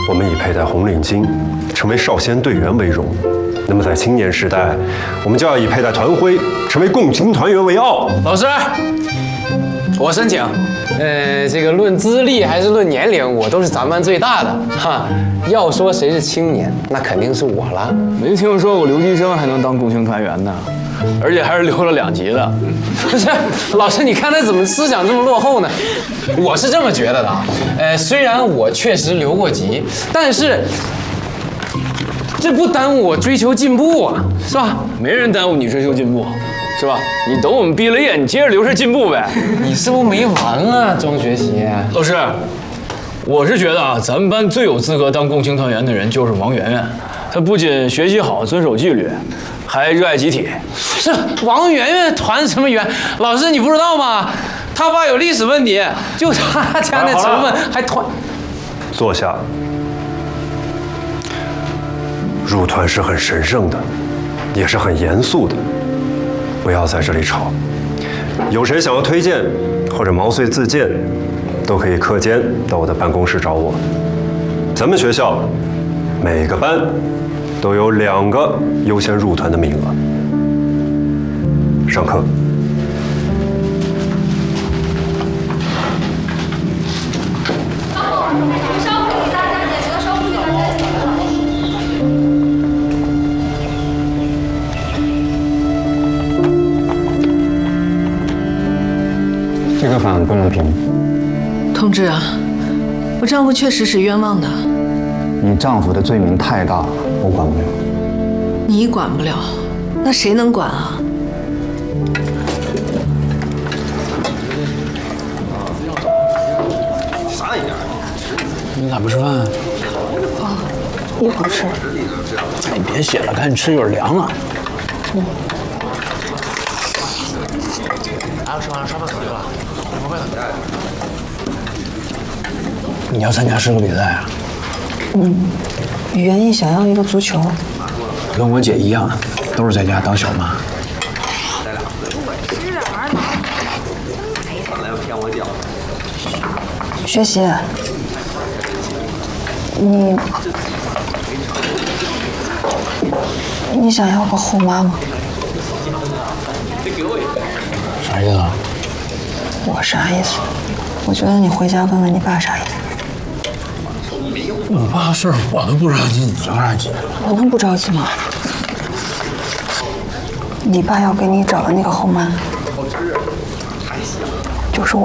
我们以佩戴红领巾，成为少先队员为荣。那么在青年时代，我们就要以佩戴团徽，成为共青团员为傲。 老师，我申请。这个论资历还是论年龄，我都是咱班最大的哈。要说谁是青年，那肯定是我了。 没听说过留级生还能当共青团员呢，而且还是留了2级的。 不是，老师，你看他怎么思想这么落后呢？我是这么觉得的。虽然我确实留过级，但是这不耽误我追求进步啊，是吧？ 没人耽误你追求进步，是吧？你等我们毕了业，你接着留着进步呗。 你是不是没完啊，庄学习？ 老师，我是觉得啊，咱们班最有资格当共青团员的人就是王媛媛。她不仅学习好、遵守纪律，还热爱集体。 是王媛媛团什么员？老师你不知道吗？他爸有历史问题，就他家那成分还团。 坐下。入团是很神圣的，也是很严肃的，不要在这里吵。有谁想要推荐或者毛遂自荐，都可以课间到我的办公室找我。咱们学校每个班都有2个优先入团的名额。上课。 这个法不能评。 同志啊，我丈夫确实是冤枉的。 你丈夫的罪名太大了，我管不了。 你管不了，那谁能管啊？ 你咋不吃饭啊？ 一会儿吃。 哎，你别写了，赶紧吃，一会儿凉了。 吃完了，刷到手机了。 你要参加诗歌比赛啊？ 原意想要一个足球。 跟我姐一样，都是在家当小妈。 学习，你想要个后妈吗？ 啥意思啊？ 我啥意思？我觉得你回家问问你爸啥意思。 我爸的事儿我都不着急，你着啥急？ 我能不着急吗？你爸要给你找的那个后妈，就是我。